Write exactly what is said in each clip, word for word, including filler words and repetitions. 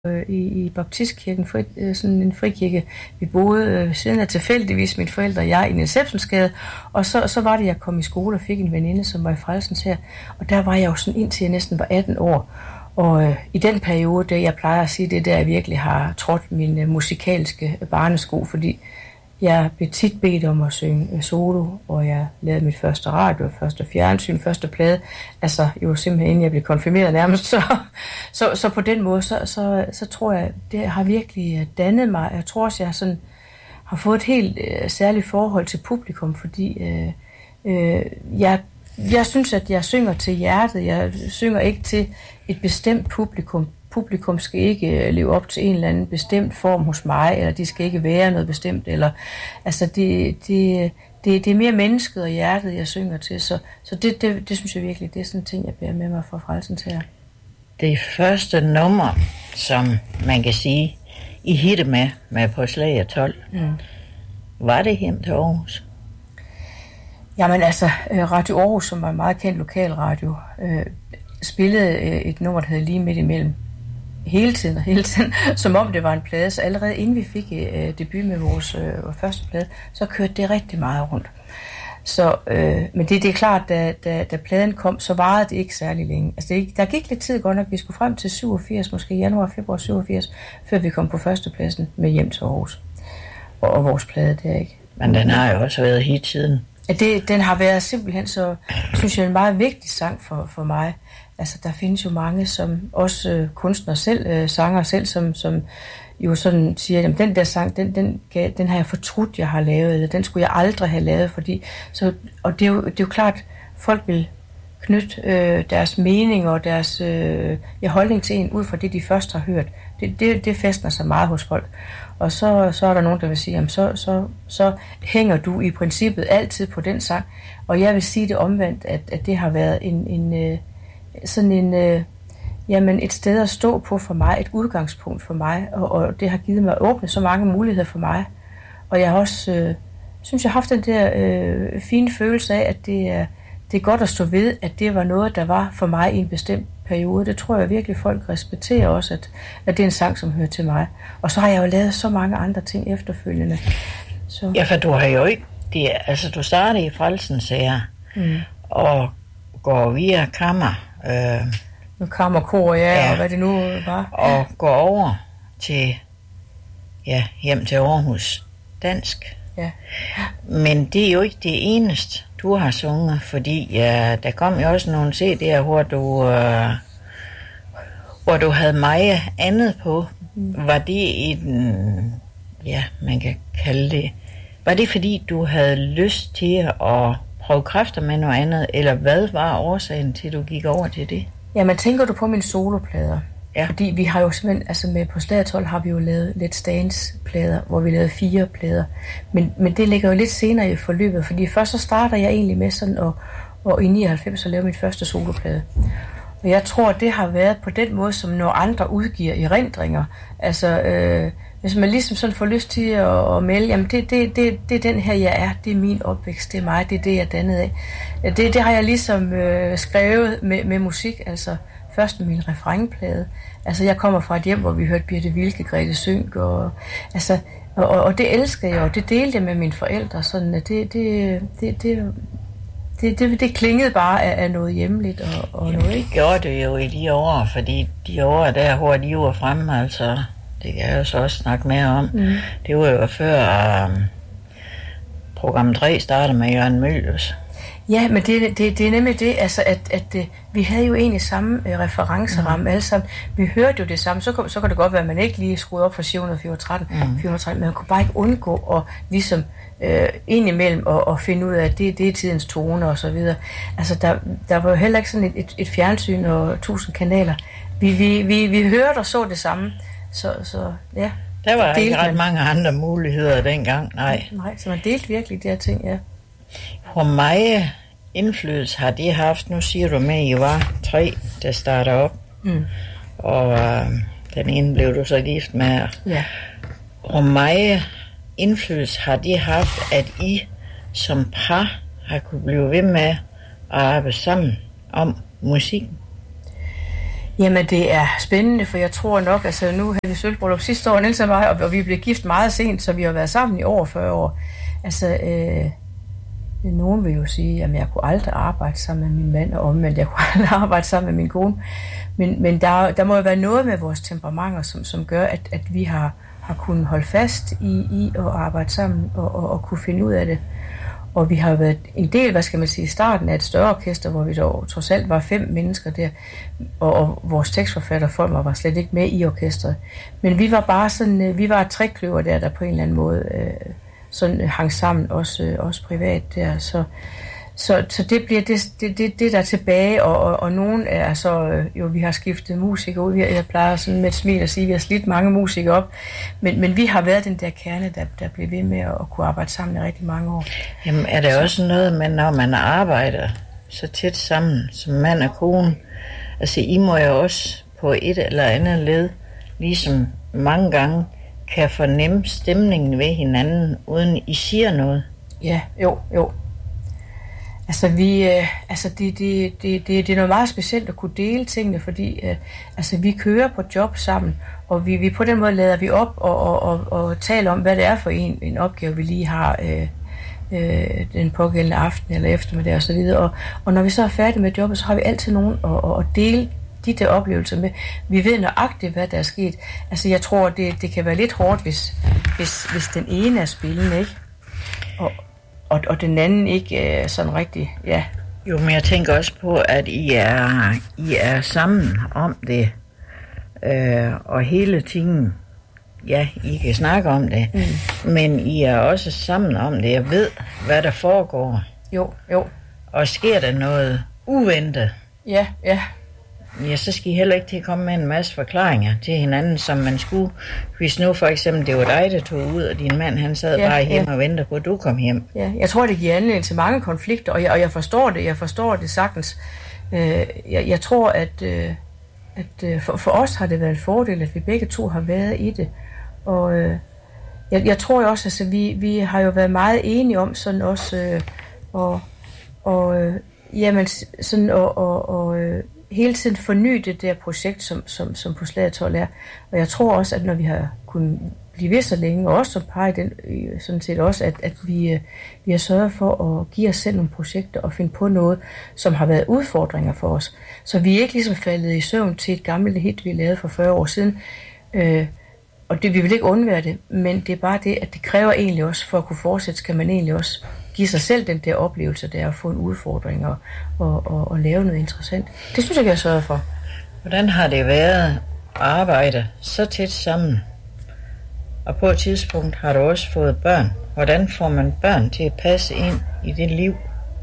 i, i baptistkirken, fri, sådan en frikirke. Vi boede øh, siden af tilfældigvis, mine forældre og jeg, i Niels Ebsensgade, og så, så var det, jeg kom i skole og fik en veninde, som var i Frelsens Hær, og der var jeg jo sådan indtil jeg næsten var atten år, og øh, i den periode, det, jeg plejer at sige, det der, jeg virkelig har trådt mine musikalske barnesko, fordi jeg blev tit bedt om at synge solo, og jeg lavede mit første radio, første fjernsyn, første plade, altså jo simpelthen inden jeg blev konfirmeret nærmest, så, så, så på den måde, så, så, så tror jeg, det har virkelig dannet mig. Jeg tror også, jeg sådan har fået et helt øh, særligt forhold til publikum, fordi øh, øh, jeg, jeg synes, at jeg synger til hjertet, jeg synger ikke til et bestemt publikum. Publikum skal ikke leve op til en eller anden bestemt form hos mig, eller de skal ikke være noget bestemt, eller altså det, det, det, det er mere mennesket og hjertet, jeg synger til, så, så det, det, det synes jeg virkelig, det er sådan en ting, jeg bærer med mig fra Frelsens Hær. Det første nummer, som man kan sige, I hitte med, med på Slag tolv, mm. var det Hjem til Aarhus? Jamen altså, Radio Aarhus, som var en meget kendt lokalradio, øh, spillede et nummer, der hed Lige midt imellem. Hele tiden og hele tiden, som om det var en plade. Så allerede inden vi fik øh, debut med vores øh, første plade, så kørte det rigtig meget rundt. Så, øh, men det, det er klart, da, da, da pladen kom, så varede det ikke særlig længe. Altså det, der gik lidt tid godt nok. Vi skulle frem til syvogfirs, måske januar, februar syvogfirs, før vi kom på førstepladsen med Hjem til Aarhus. Og, og vores plade der, ikke? Men den har jo også været hit siden. Ja, det, den har været simpelthen så, synes jeg, en meget vigtig sang for, for mig. Altså, der findes jo mange, som også øh, kunstnere selv, øh, sanger selv, som, som jo sådan siger, at den der sang, den, den, den har jeg fortrudt, jeg har lavet, eller den skulle jeg aldrig have lavet, fordi, så, og det er, jo, det er jo klart, folk vil knytte øh, deres mening og deres øh, ja, holdning til en, ud fra det, de først har hørt. Det, det, det fæstner sig meget hos folk. Og så, så er der nogen, der vil sige, jamen, så, så, så hænger du i princippet altid på den sang. Og jeg vil sige det omvendt, at, at det har været en, en øh, sådan en, øh, jamen et sted at stå på for mig, et udgangspunkt for mig, og, og det har givet mig at åbne så mange muligheder for mig. Og jeg har også, øh, synes jeg har haft den der øh, fine følelse af, at det er, det er godt at stå ved, at det var noget, der var for mig i en bestemt periode. Det tror jeg virkelig, folk respekterer også, at, at det er en sang, som hører til mig. Og så har jeg jo lavet så mange andre ting efterfølgende. Så. Ja, for du har jo ikke, det, altså du startede i Frelsens Hær, mm. og går via kammer, øh, kammerkor, ja, ja, og hvad det nu var. Og går over til, ja, Hjem til Aarhus dansk. Ja. Men det er jo ikke det eneste, du har sunget, fordi ja, der kom jo også nogle C D'er, hvor du, øh, hvor du havde meget andet på. Mm. Var det i den, ja, man kan kalde det, var det fordi du havde lyst til at prøve kræfter med noget andet, eller hvad var årsagen til, at du gik over til det? Jamen, tænker du på mine soloplader? Ja. Fordi vi har jo simpelthen, altså med på Slag tolv har vi jo lavet Let's Dance-plader, hvor vi lavede fire plader. Men, men det ligger jo lidt senere i forløbet, fordi først så starter jeg egentlig med sådan, og, og i nioghalvfems så lavede min første soloplade. Og jeg tror, det har været på den måde, som når andre udgiver erindringer. Altså, øh, hvis man ligesom sådan får lyst til at, at melde, jamen det, det, det, det er den her, jeg er, det er min opvækst, det er mig, det er det, jeg er dannet af. Det, det har jeg ligesom øh, skrevet med, med musik, altså først med min refrænplade. Altså, jeg kommer fra et hjem, hvor vi hørte Birte Wilke, Grete Synk, og, altså, og, og det elskede jeg, og det delte jeg med mine forældre, sådan at det, det, det, det, det, det, det klingede bare af, af noget hjemligt og, og Jamen, noget. Det gjorde det jo i de år, fordi de år der, hvor de var fremme, altså, det kan jeg jo så også snakke mere om. Mm. Det var jo før um, program tre startede med Jørgen Mylius. Ja, men det, det, det er nemlig det, altså at, at, at vi havde jo egentlig samme uh, referenceramme mm. alle sammen. Vi hørte jo det samme, så, så kan det godt være, at man ikke lige skruede op fra syv hundrede fire hundrede tretten, men man kunne bare ikke undgå at ligesom øh, indimellem og, og finde ud af, at det, det er tidens tone og så videre. Altså der, der var jo heller ikke sådan et, et, et fjernsyn og tusind kanaler. Vi, vi, vi, vi hørte og så det samme, så, så ja. Der var ikke ret mange andre muligheder dengang, nej. Nej, så man delte virkelig de her ting, ja. Hvor meget indflydelse har det haft? Nu siger du med, at I var tre, der starter op. Mm. Og øh, den ene blev du så gift med. Ja. Hvor meget indflydelse har det haft, at I som par har kunne blive ved med at arbejde sammen om musikken? Jamen, det er spændende, for jeg tror nok, altså nu havde vi sølvbryllup sidste år, Niels og mig, og, og vi blev gift meget sent, så vi har været sammen i over fyrre år. Altså, øh, nogen vil jo sige, at jeg kunne aldrig arbejde sammen med min mand, og omvendt, jeg kunne aldrig arbejde sammen med min kone. Men, men der, der må jo være noget med vores temperamenter, som, som gør, at, at vi har, har kunnet holde fast i, i at arbejde sammen og, og, og kunne finde ud af det. Og vi har været en del, hvad skal man sige, i starten af et større orkester, hvor vi dog trods alt var fem mennesker der, og, og vores tekstforfatter folk var slet ikke med i orkestret. Men vi var bare sådan, vi var et trekløver der, der på en eller anden måde øh, sådan hang sammen, også, øh, også privat der. Så, så, så det bliver det, det, det, det der er tilbage, og, og, og nogen er så, øh, jo vi har skiftet musikere ud, jeg plejer sådan med et smil at sige, at vi har slidt mange musikere op, men, men vi har været den der kerne, der, der bliver ved med at, at kunne arbejde sammen i rigtig mange år. Jamen er det så også noget med, når man arbejder så tæt sammen, som mand og kone, altså I må jo også på et eller andet led, ligesom mange gange, kan fornemme stemningen ved hinanden, uden I siger noget? Ja, jo, jo. Altså, vi, øh, altså det, det, det, det, det er noget meget specielt at kunne dele tingene, fordi øh, altså, vi kører på job sammen, og vi, vi på den måde lader vi op og, og, og, og taler om, hvad det er for en, en opgave, vi lige har øh, øh, den pågældende aften eller eftermiddag og så videre. Og, og når vi så er færdige med jobbet, så har vi altid nogen at, at, at dele de der oplevelser med. Vi ved nøjagtigt, hvad der er sket. Altså, jeg tror, det, det kan være lidt hårdt, hvis, hvis, hvis den ene er spillende, ikke? Og, Og, og den anden ikke øh, sådan rigtig, ja. Jo, men jeg tænker også på, at I er, I er sammen om det, øh, og hele tiden, ja, I kan snakke om det, mm. men I er også sammen om det. Jeg ved, hvad der foregår. Jo, jo. Og sker der noget uventet, ja, ja. ja, så skal I heller ikke til at komme med en masse forklaringer til hinanden, som man skulle. Hvis nu for eksempel, det var dig, der tog ud, og din mand, han sad ja, bare hjemme ja. og ventede på, at du kom hjem. Ja, jeg tror, det giver anledning til mange konflikter, og jeg, og jeg forstår det, jeg forstår det sagtens. Øh, jeg, jeg tror, at, øh, at øh, for, for os har det været en fordel, at vi begge to har været i det. Og øh, jeg, jeg tror jo også, altså vi, vi har jo været meget enige om sådan også, øh, og, og øh, jamen, sådan, og, og, og øh, hele tiden forny det der projekt, som, som, som på Slaget tolv er. Og jeg tror også, at når vi har kunnet blive ved så længe, og også som par i den, sådan set også, at, at vi, vi har sørget for at give os selv nogle projekter og finde på noget, som har været udfordringer for os. Så vi er ikke ligesom faldet i søvn til et gammelt hit, vi lavede for fyrre år siden. Øh, og det, vi vil ikke undvære det, men det er bare det, at det kræver egentlig også, for at kunne fortsætte, skal man egentlig også give sig selv den der oplevelse, der er at få en udfordring og, og, og, og lave noget interessant. Det synes jeg, vi har sørget for. Hvordan har det været at arbejde så tæt sammen? Og på et tidspunkt har du også fået børn. Hvordan får man børn til at passe ind i dit liv?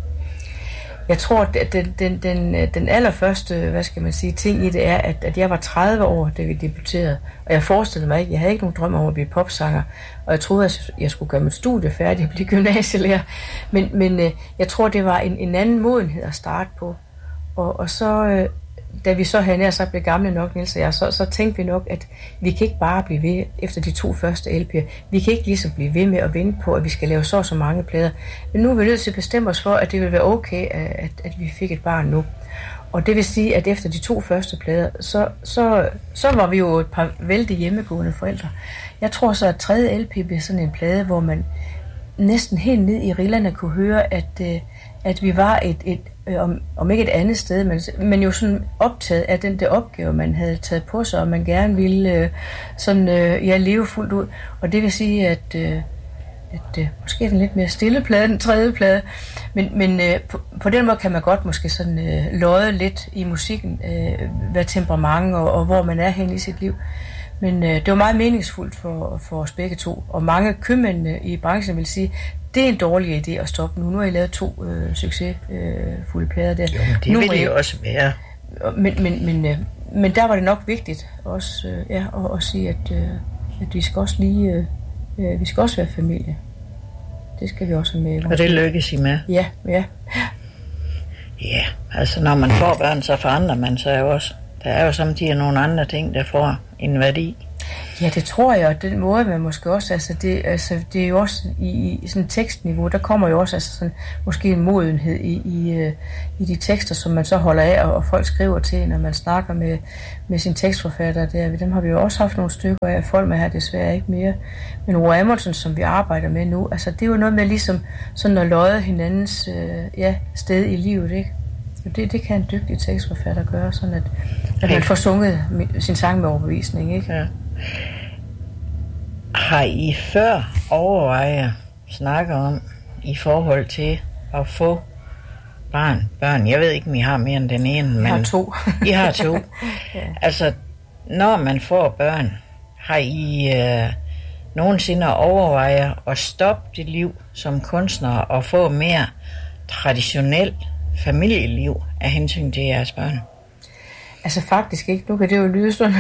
Jeg tror, at den, den, den, den allerførste, hvad skal man sige, ting i det er, at, at jeg var tredive år, da vi debuterede. Og jeg forestillede mig ikke, jeg havde ikke nogen drøm om at blive popsanger. Og jeg troede, at jeg skulle gøre mit studie færdigt og blive gymnasielærer. Men, men jeg tror, det var en, en anden modenhed at starte på. Og, og så, da vi så havde nær sagt blev gamle nok, Niels og jeg, så, så tænkte vi nok, at vi kan ikke bare blive ved efter de to første L P'er. Vi kan ikke ligesom blive ved med at vente på, at vi skal lave så så mange plader. Men nu er vi nødt til at bestemme os for, at det vil være okay, at, at vi fik et barn nu. Og det vil sige, at efter de to første plader, så, så, så var vi jo et par vældig hjemmegående forældre. Jeg tror så, at tredje L P bliver sådan en plade, hvor man næsten helt ned i rillerne kunne høre, at, at vi var et, et om, om ikke et andet sted, men, men jo sådan optaget af den der opgave, man havde taget på sig, og man gerne ville sådan, ja, leve fuldt ud. Og det vil sige, at, at måske er den lidt mere stille plade, den tredje plade, men, men på, på den måde kan man godt måske sådan løje lidt i musikken, hvad temperament og, og hvor man er hen i sit liv. Men øh, det var meget meningsfuldt for, for os begge to, og mange købmændene i branchen vil sige, det er en dårlig idé at stoppe nu. Nu har I lavet to øh, succesfulde øh, plader der. Jo, men det nu vil det jo også være. Men, men, men, øh, men der var det nok vigtigt også, øh, ja, at, at sige, at, øh, at vi skal også lige, øh, vi skal også være familie. Det skal vi også have med. Og det lykkes I med? Ja, ja. Ja, altså når man får børn, så forandrer man sig jo også. Der er jo samtidig nogle andre ting, der får en værdi. Ja, det tror jeg, og den måde, man måske også, altså det, altså det er jo også i, i sådan tekstniveau, der kommer jo også altså sådan, måske en modenhed i, i, i de tekster, som man så holder af, og, og folk skriver til, når man snakker med, med sin tekstforfatter der. Dem har vi jo også haft nogle stykker af, folk med her desværre ikke mere. Men Roar Amundsen, som vi arbejder med nu, altså det er jo noget med ligesom sådan at løje hinandens øh, ja, sted i livet, ikke? Det, det kan en dygtig tekstforfatter gøre, sådan at, at man får sunget sin sang med overbevisning, ikke? Ja. Har I før overvejet snakke om i forhold til at få barn, børn? Jeg ved ikke, om I har mere end den ene, men... Jeg har to. I har to. Ja. Altså, når man får børn, har I øh, nogensinde overvejet at stoppe dit liv som kunstner og få mere traditionelt familieliv af hensyn til jeres børn? Altså faktisk ikke. Nu kan det jo lyde sådan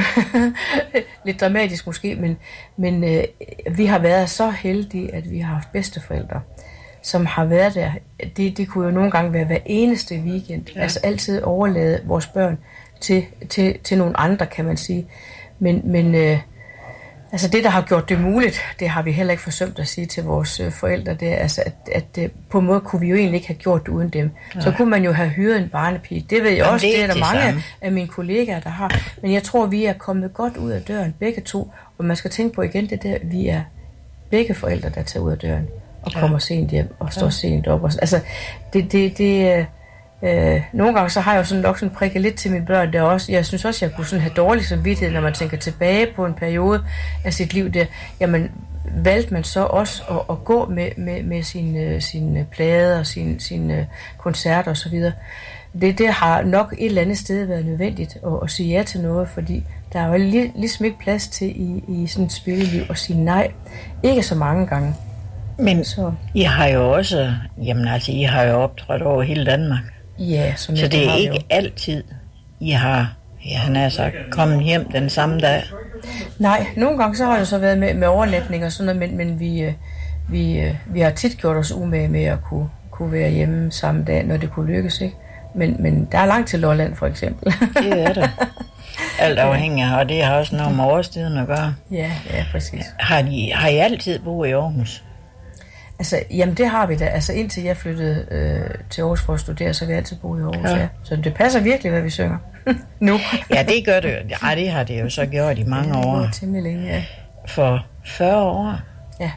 lidt dramatisk måske, men, men øh, vi har været så heldige, at vi har haft bedsteforældre, som har været der. Det, det kunne jo nogle gange være hver eneste weekend. Ja. Altså altid overlade vores børn til, til, til nogle andre, kan man sige. Men, men øh, altså det, der har gjort det muligt, det har vi heller ikke forsømt at sige til vores øh, forældre. Det er, altså, at, at øh, på en måde kunne vi jo egentlig ikke have gjort det uden dem. Ja. Så kunne man jo have hyret en barnepige. Det ved jeg Jamen, også, det er, det er der mange samme. af mine kollegaer, der har. Men jeg tror, vi er kommet godt ud af døren, begge to. Og man skal tænke på igen det der, vi er begge forældre, der tager ud af døren og ja. kommer sent hjem og står ja. sent op. Og, altså, det... det, det Øh, nogle gange så har jeg jo sådan nok sådan prikket lidt til mine børn der også. Jeg synes også, jeg kunne sådan have dårlig samvittighed, når man tænker tilbage på en periode af sit liv der. Jamen, valgte man så også at, at gå med, med, med sine, sine plader og sine, sine koncerter osv. Det, det har nok et eller andet sted været nødvendigt at, at sige ja til noget, fordi der er jo lig, ligesom ikke plads til i, i sådan et spilleliv at sige nej. Ikke så mange gange. Men så. I har jo også, jamen altså, I har jo optrådt over hele Danmark. Ja, som så det er ikke jo. altid, I har, ja, han har sagt, kommet hjem den samme dag? Nej, nogle gange så har det så været med, med overnatning og sådan noget, men, men vi, vi, vi har tit gjort os umage med at kunne, kunne være hjemme samme dag, når det kunne lykkes, ikke? Men, men der er langt til Lolland, for eksempel. Det er det. Alt afhængig af, og det har også noget med årstiden at gøre. Ja, ja, præcis. Har I, har I altid boet i Aarhus? Altså, jamen det har vi da. Altså indtil jeg flyttede øh, til Aarhus for at studere, så har vi altid boet i Aarhus, ja. ja. Så det passer virkelig, hvad vi synger nu. Ja, det gør det. Ja, det har det jo så gjort i mange ja, det år. Det temmelig længe, ja. For fyrre år? Ja.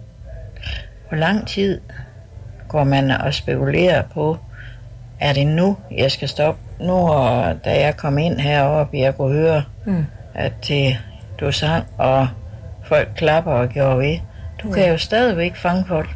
Hvor lang tid går man og spekulerer på, er det nu, jeg skal stoppe? Nu, og da jeg kom ind heroppe, jeg kunne høre, mm. at det, du sang, og folk klapper og gjorde ved. Du kan ja. jo stadigvæk fange folk.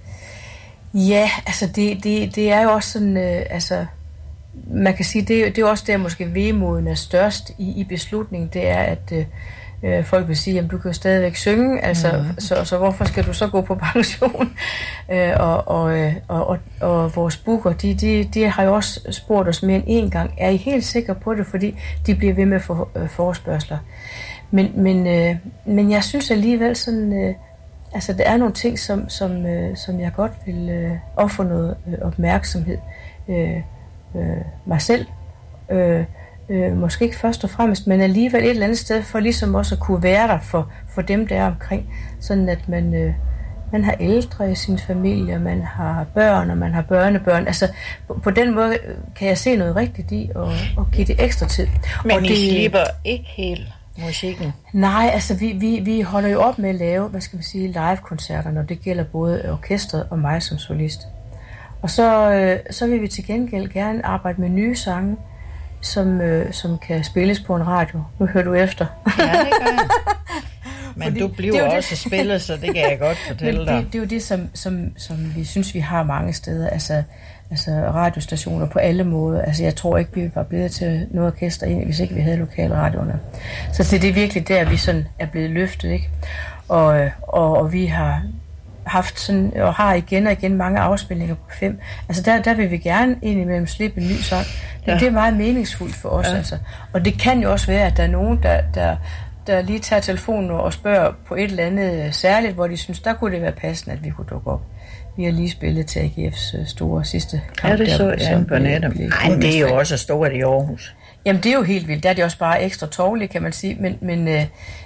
Ja, altså det, det, det er jo også sådan, øh, altså man kan sige, det, det er jo også der måske vemoden er størst i, i beslutningen, det er, at øh, folk vil sige, at du kan jo stadigvæk synge, altså, mm. så, så hvorfor skal du så gå på pension? øh, og, og, og, og, og vores booker, de, de, de har jo også spurgt os mere end en gang, er I helt sikre på det, fordi de bliver ved med for, øh, forespørgsler. Men, men, øh, men jeg synes alligevel sådan... Øh, Altså, der er nogle ting, som, som, øh, som jeg godt vil øh, ofre noget øh, opmærksomhed øh, øh, mig selv. Øh, øh, måske ikke først og fremmest, men alligevel et eller andet sted, for ligesom også at kunne være der for, for dem, der er omkring. Sådan at man, øh, man har ældre i sin familie, man har børn, og man har børnebørn. Altså, på, på den måde kan jeg se noget rigtigt i, og, og give det ekstra tid. Men og I det, slipper ikke helt musikken? Nej, altså vi, vi, vi holder jo op med at lave, hvad skal man sige, live-koncerter, når det gælder både orkestret og mig som solist. Og så, øh, så vil vi til gengæld gerne arbejde med nye sange, som, øh, som kan spilles på en radio. Nu hører du efter. Ja, det gør jeg. Men fordi du bliver også det. spillet, så det kan jeg godt fortælle Men dig. Det, det er jo det, som, som, som vi synes, vi har mange steder. Altså, altså radiostationer på alle måder. Altså, jeg tror ikke, vi var blevet til noget orkester ind, hvis ikke vi havde lokale radioerne. Så det er virkelig der, vi sådan er blevet løftet, ikke? Og, og, og vi har haft sådan, og har igen og igen mange afspilninger på fem. Altså, der, der vil vi gerne indimellem slippe en ny sang. Det, ja. det er meget meningsfuldt for os, ja. altså. Og det kan jo også være, at der er nogen, der... der der lige tager telefonen og spørger på et eller andet særligt, hvor de synes, der kunne det være passende, at vi kunne dukke op. Vi har lige spillet til A G F's store sidste kamp. Ja, det så der, jeg på nettet. Nej, det er jo også stort i Aarhus. Jamen, det er jo helt vildt. Der er det også bare ekstra tårligt, kan man sige. Men, men,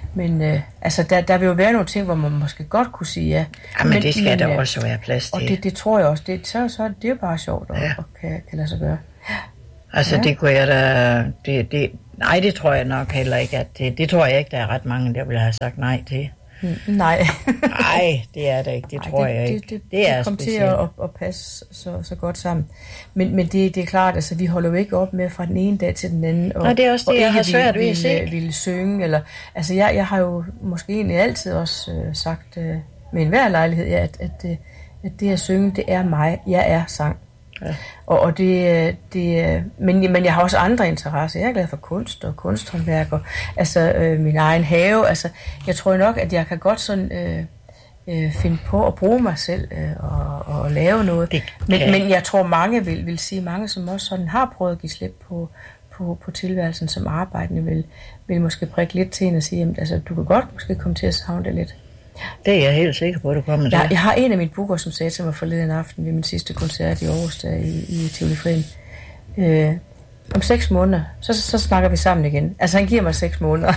men øh, altså, der, der vil jo være nogle ting, hvor man måske godt kunne sige ja. Ja, men, men det skal men, der øh, også være plads til. Og det, det tror jeg også. Det, så, så det er jo bare sjovt at, ja. og kan, kan lade sig gøre. Altså, ja. det kunne jeg da... Det, det, nej, det tror jeg nok heller ikke, at det, det tror jeg ikke, der er ret mange, der vil have sagt nej til. Mm, nej. Nej, det er det ikke. Det Ej, tror det, jeg ikke. Det, det, det er det kommer til at, at passe så, så godt sammen. Men, men det, det er klart, altså vi holder jo ikke op med fra den ene dag til den anden. Og, Nå, det er også det, jeg har svært ved at se. Ville, ville synge, eller... Altså, jeg, jeg har jo måske egentlig altid også øh, sagt øh, med enhver lejlighed, ja, at, at, at, at det at synge, det er mig. Jeg er sang. Ja. Og, og det, det, men, men jeg har også andre interesser. Jeg er glad for kunst og kunsthåndværk og altså øh, min egen have. Altså, jeg tror nok, at jeg kan godt sådan øh, øh, finde på at bruge mig selv øh, og, og lave noget. Men, men jeg tror mange vil, vil sige, mange som også sådan har prøvet at give slip på, på, på tilværelsen som arbejdende, vil, vil måske prikke lidt til en og sige, at altså, du kan godt måske komme til at savne det lidt. Det er jeg helt sikker på, at du kommer til. Ja, jeg har en af mine bookere, som sagde til mig forleden aften ved min sidste koncert i Aarhus, der i, i Tivoli Frien. Øh, om seks måneder, så, så snakker vi sammen igen. Altså, han giver mig seks måneder.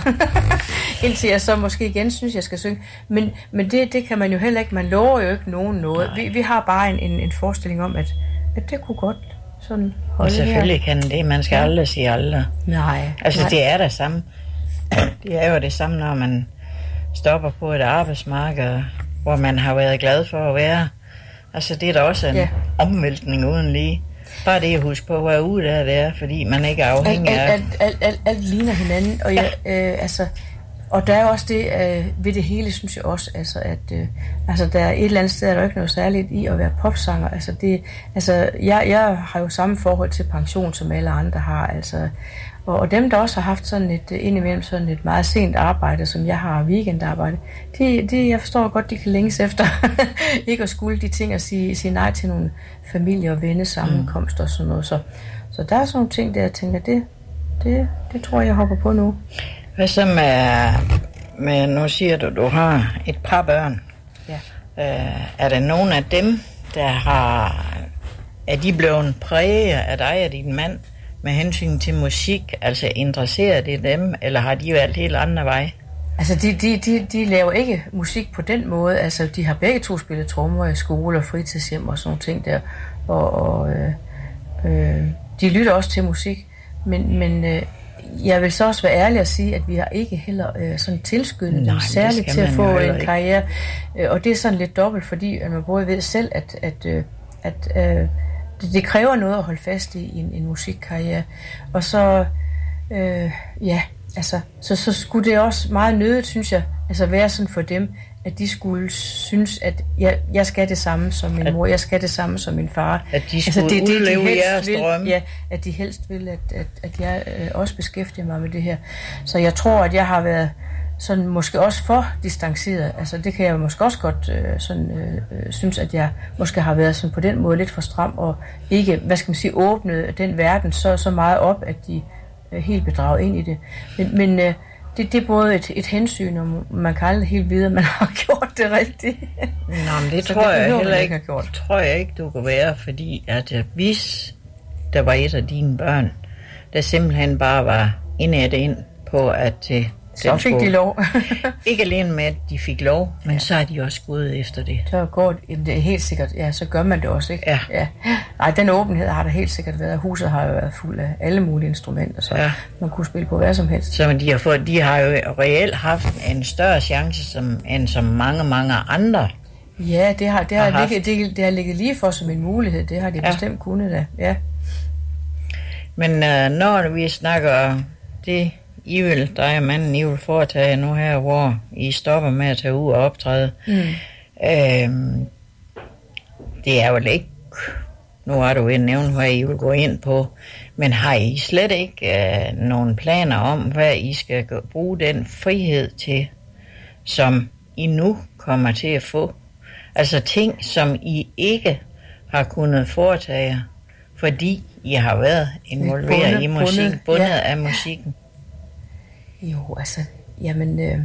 Indtil jeg så måske igen synes, jeg skal synge. Men, men det, det kan man jo heller ikke. Man lover jo ikke nogen noget. Vi, vi har bare en, en, en forestilling om, at, at det kunne godt sådan holde. Og selvfølgelig her. Kan det. Man skal ja. aldrig sige aldrig. Nej. Altså, nej. det er det samme. Det er jo det samme, når man stopper på et arbejdsmarked, hvor man har været glad for at være. Altså, det er da også en ja. omvæltning uden lige. Bare det at huske på, hvor ude der det er, fordi man ikke er afhængig af... Alt, alt, alt, alt, alt ligner hinanden, og, jeg, ja. øh, altså, og der er også det øh, ved det hele, synes jeg også, altså, at øh, altså, der er et eller andet sted, er der ikke noget særligt i at være popsanger. Altså, det, altså, jeg, jeg har jo samme forhold til pension, som alle andre har, altså. Og, og dem, der også har haft sådan et, indimellem sådan et meget sent arbejde, som jeg har weekendarbejde, de, de, jeg forstår godt, de kan længes efter ikke at skulle de ting og sige, sige nej til nogle familie- og vennesammenkomster og sådan noget. Så, så der er sådan nogle ting, der jeg tænker, det, det, det tror jeg, jeg hopper på nu. Hvad så med, med nu siger du, du har et par børn. Ja. Øh, er der nogen af dem, der har, er de blevet præget af dig og din mand, med hensyn til musik, altså interesserer det dem, eller har de valgt helt andre veje? Altså, de, de, de, de laver ikke musik på den måde. Altså, de har begge to spillet trommer i skole og fritidshjem og sådan nogle ting der. Og, og øh, øh, de lytter også til musik. Men, men øh, jeg vil så også være ærlig at sige, at vi har ikke heller øh, sådan tilskyndet dem særligt til at få en karriere. Øh, og det er sådan lidt dobbelt, fordi at man både ved selv, at... at, øh, at øh, det kræver noget at holde fast i en, en musikkarriere. Og så, øh, ja, altså, så, så skulle det også meget nødigt, synes jeg, altså være sådan for dem, at de skulle synes, at jeg, jeg skal det samme som min at, mor, jeg skal det samme som min far. At de skulle altså, det, det, udleve de jeres drømme. Ja, at de helst vil, at, at, at jeg øh, også beskæftiger mig med det her. Så jeg tror, at jeg har været sådan måske også for distanceret. Altså det kan jeg måske også godt øh, sådan øh, synes, at jeg måske har været sådan på den måde lidt for stram og ikke, hvad skal man sige, åbnet den verden så så meget op, at de er helt bedraget ind i det. Men, men øh, det, det er både et, et hensyn, og man kan aldrig helt vide, at man har gjort det rigtigt. Nå, men det tror det, jeg heller ikke, gjort. tror jeg ikke, du kan være, fordi at hvis der var et af dine børn, der simpelthen bare var indad ind på, at øh, så fik de lov. Ikke alene med, at de fik lov, men ja. så er de også gået efter det. Så går det er helt sikkert, ja, så gør man det også, ikke? Ja. ja. Nej, den åbenhed har der helt sikkert været. Huset har jo været fuld af alle mulige instrumenter, så ja. man kunne spille på hvad som helst. Så de har, fået, de har jo reelt haft en større chance som, end som mange, mange andre. Ja, det har, det har, har ligget, det, det har ligget lige for som en mulighed. Det har de ja. bestemt kunnet da, ja. Men uh, når vi snakker det... I vil, dig og manden, I vil foretage nu her, hvor I stopper med at tage ud og optræde. Mm. Øhm, det er jo ikke, nu har du en nævnt, hvad I vil gå ind på, men har I slet ikke øh, nogen planer om, hvad I skal gå, bruge den frihed til, som I nu kommer til at få? Altså ting, som I ikke har kunnet foretage, fordi I har været involveret bundet, i musik, bundet, bundet ja. af musikken. Jo, altså, jamen, øh,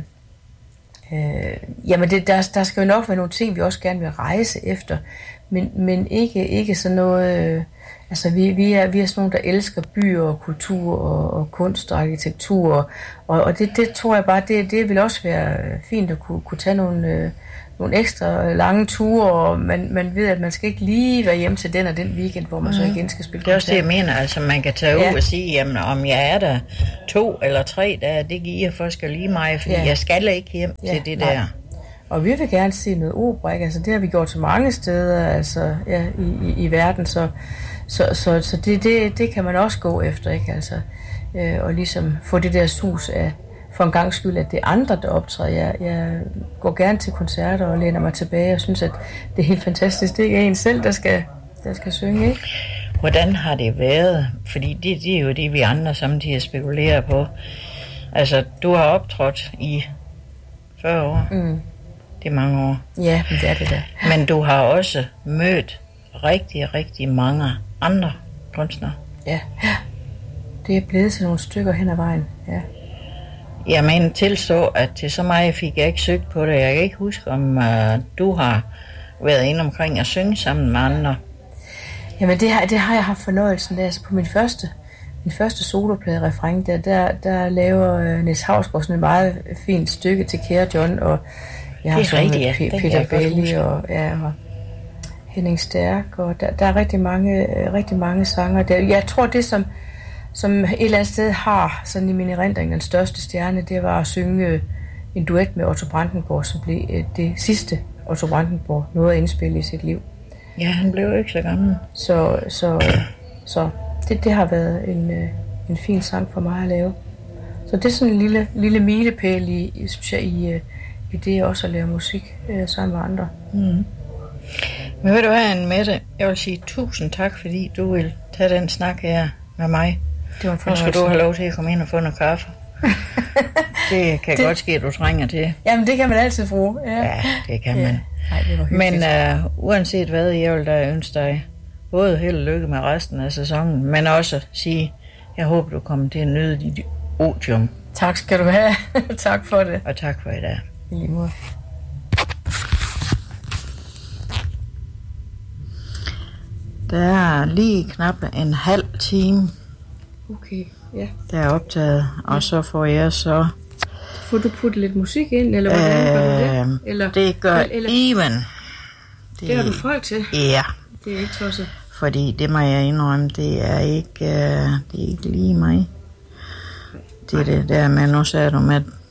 øh, jamen det, der, der skal jo nok være nogle ting, vi også gerne vil rejse efter, men, men ikke, ikke sådan noget, øh, Altså, vi, vi, er, vi er sådan nogle, der elsker byer og kultur og, og kunst og arkitektur, og, og det, det tror jeg bare, det, det vil også være fint at kunne, kunne tage nogle, øh, nogle ekstra lange ture, og man, man ved, at man skal ikke lige være hjemme til den og den weekend, hvor man mm. så igen skal spille koncert. Det er også det, jeg mener, altså man kan tage ja. ud og sige, jamen om jeg er der to eller tre dage, det giver forskel lige mig, fordi ja. jeg skal ikke hjem ja, til det nej. der. Og vi vil gerne se noget opera, ikke? Altså det har vi gjort så mange steder, altså ja, i, i, i verden, så Så, så, så det, det, det kan man også gå efter, ikke? Altså, øh, og ligesom få det der sus af, for en gang skyld, at det er andre, der optræder. Jeg, jeg går gerne til koncerter og læner mig tilbage og synes, at det er helt fantastisk. Det er en selv, der skal, der skal synge, ikke? Hvordan har det været? Fordi det, det er jo det, vi andre samtidig spekulerer på. Altså, du har optrådt i fyrre år. Mm. Det er mange år. Ja, men det er det da. Men du har også mødt rigtig, rigtig mange andre kunstnere. Ja, det er blevet til nogle stykker hen ad vejen, ja. Jeg mener tilstå, at til så meget fik jeg ikke søgt på det. Jeg kan ikke huske, om uh, du har været inde omkring at synge sammen med andre. Jamen det har, det har jeg haft fornøjelsen af. Altså på min første, min første soloplade refræng, der, der, der laver uh, Niels Hausgaard sådan et meget fint stykke til Kære John, og jeg har sunget ja. P- Peter Bailey og, ja, og Henning Stærk, og der, der er rigtig mange, rigtig mange sanger der. Jeg tror, det som, som et eller andet sted har sådan i min erindring den største stjerne, det var at synge en duet med Otto Brandenburg, som blev det sidste Otto Brandenburg nåede at indspille i sit liv. Ja, han blev jo ikke så gammel. Så, så, så det, det har været en, en fin sang for mig at lave. Så det er sådan en lille, lille milepæl i, i, i, i det også at lave musik øh, sammen med andre. Mm. Men vil du have en Mette? Jeg vil sige tusind tak, fordi du vil tage den snak her med mig. Det var en fornøjelse. Nu skal du have lov til at komme ind og få noget kaffe. Det kan det... godt ske, at du trænger til. Jamen, det kan man altid bruge. Ja, ja det kan ja. man. Ej, det var men uh, uanset hvad, jeg vil da ønske dig både held og lykke med resten af sæsonen, men også sige, jeg håber, du kommer til at nyde dit odium. Tak skal du have. Tak for det. Og tak for i dag. I lige måde. Der er lige knap en halv time, okay, ja. der er optaget, og ja. så får jeg så... Får du puttet lidt musik ind, eller hvordan øh, gør du det? Eller, det gør eller, Even. Det, det har du folk til? Ja. Det er ikke tosset. Fordi det må jeg indrømme, det er ikke, uh, det er ikke lige mig. Det er det der med, nu sagde du med,